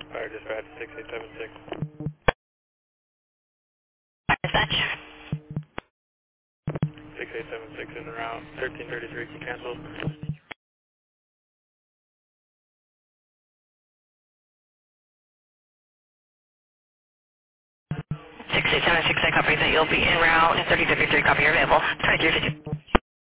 Fire dispatch 6876. Dispatch. 6876 in the route. 1333 can cancel. 6876, I copy that you'll be en route, and 3053, copy you're available. 2350.